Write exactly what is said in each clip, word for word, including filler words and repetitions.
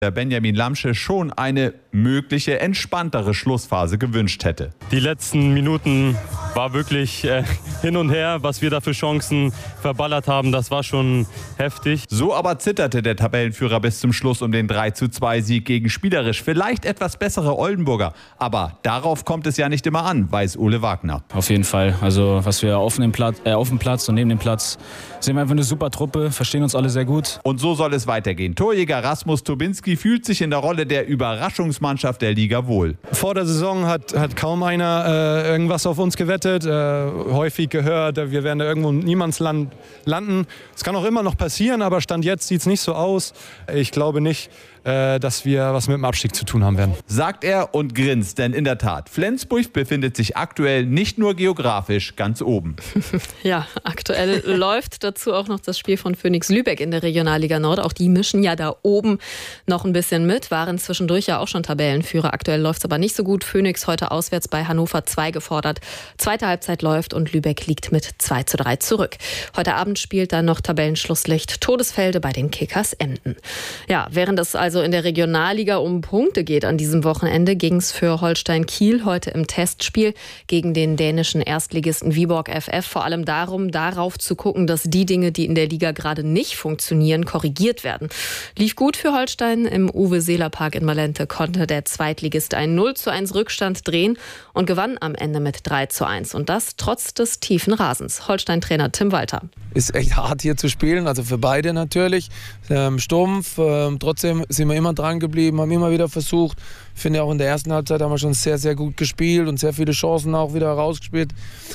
der Benjamin Lamsche schon eine mögliche entspanntere Schlussphase gewünscht hätte. Die letzten Minuten war wirklich äh, hin und her, was wir da für Chancen verballert haben, das war schon heftig. So aber zitterte der Tabellenführer bis zum Schluss um den drei zu zwei Sieg gegen spielerisch vielleicht etwas bessere Oldenburger. Aber darauf kommt es ja nicht immer an, weiß Ole Wagner. Auf jeden Fall. Also was wir auf dem Platz, äh, auf dem Platz und neben dem Platz sind wir einfach eine super Truppe, verstehen uns alle sehr gut. Und so soll es weitergehen. Torjäger Rasmus Tobinski fühlt sich in der Rolle der Überraschungsmannschaft der Liga wohl. Vor der Saison hat, hat kaum einer äh, irgendwas auf uns gewettet. Äh, häufig gehört, wir werden da irgendwo im Niemandsland landen. Es kann auch immer noch passieren, aber Stand jetzt sieht es nicht so aus. Ich glaube nicht, äh, dass wir was mit dem Abstieg zu tun haben werden. Sagt er und grinst, denn in der Tat, Flensburg befindet sich aktuell nicht nur geografisch ganz oben. Ja, aktuell läuft dazu auch noch das Spiel von Phoenix Lübeck in der Regionalliga Nord. Auch die mischen ja da oben noch ein bisschen mit, waren zwischendurch ja auch schon Tabellenführer. Aktuell läuft es aber nicht so gut. Phoenix heute auswärts bei Hannover zwei gefordert. Zweite Halbzeit läuft und Lübeck liegt mit zwei zu drei zurück. Heute Abend spielt dann noch Tabellenschlusslicht Todesfelde bei den Kickers Emden. Ja, während es also in der Regionalliga um Punkte geht an diesem Wochenende, ging es für Holstein Kiel heute im Testspiel gegen den dänischen Erstligisten Viborg F F vor allem darum, darauf zu gucken, dass die Dinge, die in der Liga gerade nicht funktionieren, korrigiert werden. Lief gut für Holstein. Im Uwe-Seeler-Park in Malente konnte der Zweitligist einen null zu eins Rückstand drehen und gewann am Ende mit drei zu eins. Und das trotz des tiefen Rasens. Holstein-Trainer Tim Walter. Ist echt hart hier zu spielen, also für beide natürlich. Ähm, stumpf, ähm, trotzdem sind wir immer dran geblieben, haben immer wieder versucht. Ich finde auch in der ersten Halbzeit haben wir schon sehr, sehr gut gespielt und sehr viele Chancen auch wieder rausgespielt.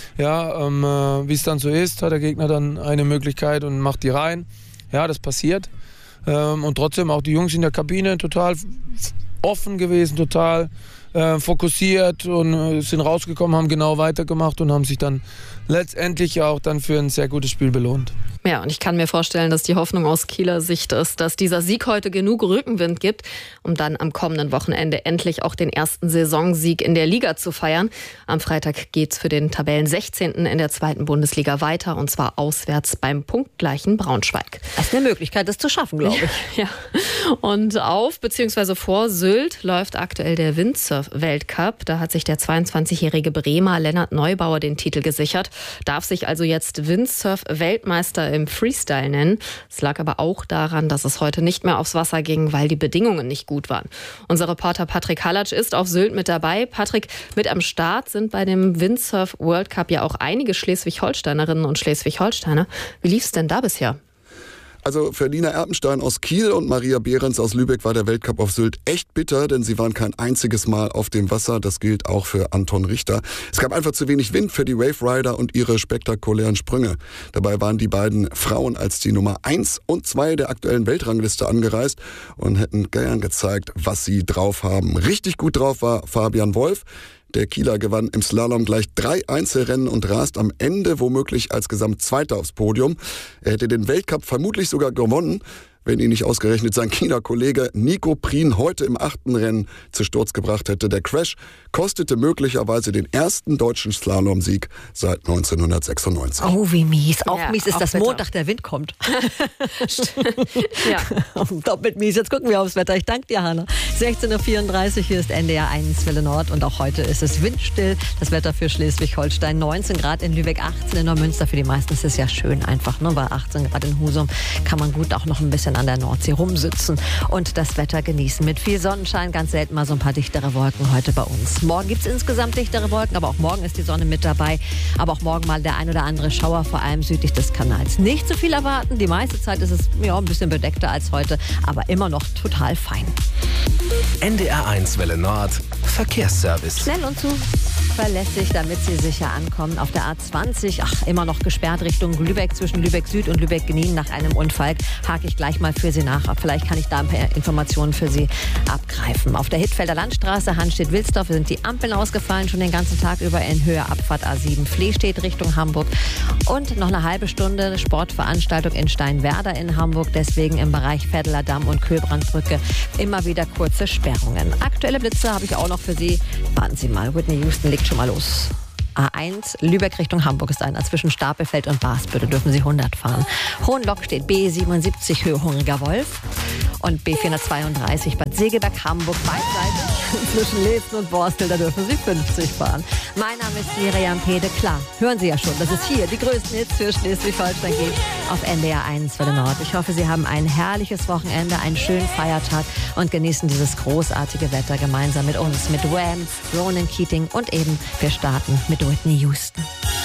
Ja, ähm, äh, wie es dann so ist, hat der Gegner dann eine Möglichkeit und macht die rein. Ja, das passiert. Ähm, und trotzdem auch die Jungs in der Kabine total offen gewesen, total äh, fokussiert und äh, sind rausgekommen, haben genau weitergemacht und haben sich dann letztendlich auch dann für ein sehr gutes Spiel belohnt. Ja, und ich kann mir vorstellen, dass die Hoffnung aus Kieler Sicht ist, dass dieser Sieg heute genug Rückenwind gibt, um dann am kommenden Wochenende endlich auch den ersten Saisonsieg in der Liga zu feiern. Am Freitag geht's für den Tabellen sechzehnten in der zweiten Bundesliga weiter, und zwar auswärts beim punktgleichen Braunschweig. Das ist eine Möglichkeit, das zu schaffen, glaube ich. Ja, und auf bzw. vor Sylt läuft aktuell der Windsurf-Weltcup. Da hat sich der zweiundzwanzigjährige Bremer Lennart Neubauer den Titel gesichert, darf sich also jetzt Windsurf-Weltmeister im Freestyle nennen. Es lag aber auch daran, dass es heute nicht mehr aufs Wasser ging, weil die Bedingungen nicht gut waren. Unser Reporter Patrick Hallatsch ist auf Sylt mit dabei. Patrick, mit am Start sind bei dem Windsurf World Cup ja auch einige Schleswig-Holsteinerinnen und Schleswig-Holsteiner. Wie lief es denn da bisher? Also für Lina Erpenstein aus Kiel und Maria Behrens aus Lübeck war der Weltcup auf Sylt echt bitter, denn sie waren kein einziges Mal auf dem Wasser. Das gilt auch für Anton Richter. Es gab einfach zu wenig Wind für die Wave Rider und ihre spektakulären Sprünge. Dabei waren die beiden Frauen als die Nummer eins und zwei der aktuellen Weltrangliste angereist und hätten gern gezeigt, was sie drauf haben. Richtig gut drauf war Fabian Wolf. Der Kieler gewann im Slalom gleich drei Einzelrennen und rast am Ende womöglich als Gesamtzweiter aufs Podium. Er hätte den Weltcup vermutlich sogar gewonnen, wenn ihn nicht ausgerechnet sein Kieler Kollege Nico Prien heute im achten Rennen zu Sturz gebracht hätte. Der Crash kostete möglicherweise den ersten deutschen Slalomsieg seit neunzehnhundertsechsundneunzig. Oh, wie mies. Auch Ja, mies ist, auch dass bitter. Montag der Wind kommt. Ja. Doppelt mies. Jetzt gucken wir aufs Wetter. Ich danke dir, Hanna. sechzehn Uhr vierunddreißig, hier ist N D R eins Welle Nord und auch heute ist es windstill. Das Wetter für Schleswig-Holstein, neunzehn Grad in Lübeck, achtzehn in Neumünster. Für die meisten ist es ja schön einfach. Ne? Bei achtzehn Grad in Husum kann man gut auch noch ein bisschen an der Nordsee rumsitzen und das Wetter genießen. Mit viel Sonnenschein, ganz selten mal so ein paar dichtere Wolken heute bei uns. Morgen gibt es insgesamt dichtere Wolken, aber auch morgen ist die Sonne mit dabei. Aber auch morgen mal der ein oder andere Schauer, vor allem südlich des Kanals. Nicht zu viel erwarten. Die meiste Zeit ist es ja, ein bisschen bedeckter als heute, aber immer noch total fein. N D R eins Welle Nord, Verkehrsservice. Schnell und zuverlässig, damit Sie sicher ankommen. Auf der A zwanzig, ach, immer noch gesperrt Richtung Lübeck, zwischen Lübeck Süd und Lübeck Gnien nach einem Unfall. Hake ich gleich mal für Sie nach. Vielleicht kann ich da ein paar Informationen für Sie abgreifen. Auf der Hittfelder Landstraße, Hanstedt-Wilsdorf, sind die Ampeln ausgefallen, schon den ganzen Tag über in Höhe Abfahrt A sieben Flehstedt Richtung Hamburg. Und noch eine halbe Stunde Sportveranstaltung in Steinwerder in Hamburg. Deswegen im Bereich Vetteler Damm und Köhlbrandbrücke immer wieder kurze Sperrungen. Aktuelle Blitze habe ich auch noch für Sie. Warten Sie mal, Whitney Houston legt schon mal los. A eins Lübeck Richtung Hamburg ist einer. Zwischen Stapelfeld und Basbüttel dürfen Sie hundert fahren. Hohenlock steht B siebenundsiebzig Höhe Hungriger Wolf. Und B vierhundertzweiunddreißig Bad Segeberg, Hamburg beidseitig. Zwischen Leesten und Borstel, da dürfen Sie fünfzig fahren. Mein Name ist Miriam Pede. Klar, hören Sie ja schon, dass es hier die größten Hits für Schleswig-Holstein geht auf N D R eins Welle Nord. Ich hoffe, Sie haben ein herrliches Wochenende, einen schönen Feiertag und genießen dieses großartige Wetter gemeinsam mit uns, mit Wham, Ronan Keating und eben wir starten mit Whitney Houston.